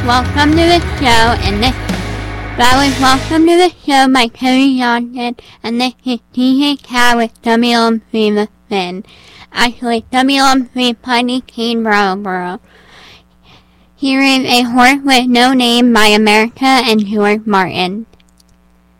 welcome to the show, and this welcome to the show by Cody Johnson, and this is DJ Cal with WM3 Finn. Actually, WM3 Putney Keene Brattleboro. Here is A Horse with No Name by America and George Martin.